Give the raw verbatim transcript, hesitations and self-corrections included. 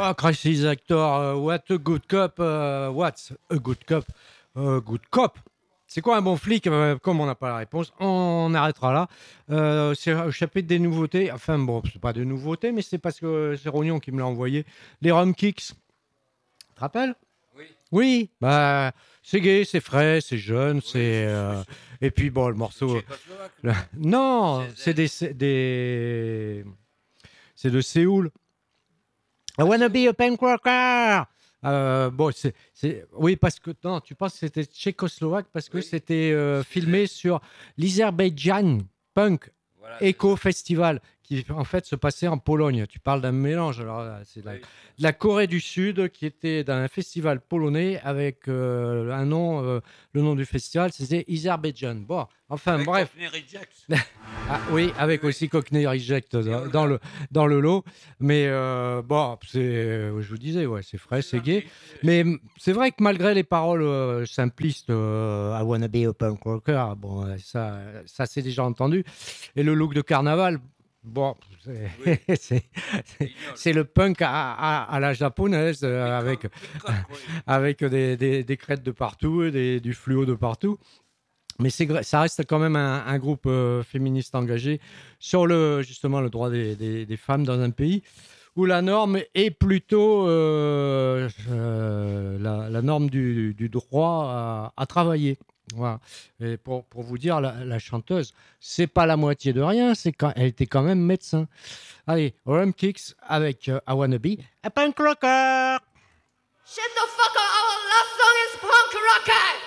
Oh, crisis actor, uh, what a good cop, uh, what's a good cop, a good cop. C'est quoi un bon flic? Euh, Comme on n'a pas la réponse, on arrêtera là. Euh, c'est au chapitre des nouveautés. Enfin bon, c'est pas de nouveautés, mais c'est parce que c'est Rognon qui me l'a envoyé. Les Rum Kicks, tu te rappelles? Oui. Oui, bah c'est gay, c'est frais, c'est jeune, Oui, c'est c'est- euh, c'est- et puis bon le c'est morceau. tchécoslovaque, le- non Non, C'est c'est des, c'est des c'est de Séoul. I wanna be a punk rocker. Euh, bon, c'est, c'est, oui, parce que non, tu penses que c'était tchécoslovaque parce que Oui. c'était euh, C'est filmé vrai. sur l'Azerbaïdjan Punk Voilà, c'est Eco ça. Festival qui en fait se passait en Pologne. Tu parles d'un mélange. Alors, là, c'est de la, Oui. de la Corée du Sud qui était dans un festival polonais avec euh, un nom, euh, le nom du festival, c'était Azerbaïdjan. Bon, enfin Avec bref. Cockney Rejects. Ah, oui, avec Oui, oui. aussi Cockney Reject Et dans, dans Olga. le, dans le lot. Mais euh, bon, c'est, euh, je vous disais, ouais, c'est frais, c'est gay. gentil. Mais mm, c'est vrai que malgré les paroles euh, simplistes, euh, I wanna be a punk rocker, bon, euh, ça, ça c'est déjà entendu. Et le look de carnaval, bon, c'est, Oui. c'est, c'est- Guignol. c'est le punk à, à- à la japonaise, euh, avec, Pink Cock, oui. avec des, des, des crêtes de partout, et des, du fluo de partout. Mais c'est, gra- ça reste quand même un, un groupe euh, féministe engagé sur le, justement le droit des, des- des femmes dans un pays où la norme est plutôt euh, euh, la, la norme du, du droit à, à travailler. Voilà. Et pour, pour vous dire, la, la chanteuse, c'est pas la moitié de rien, c'est quand, elle était quand même médecin. Allez, Rum Kicks avec euh, I Wanna Be a Punk Rocker. Shut the fuck up, our last song is punk rocker!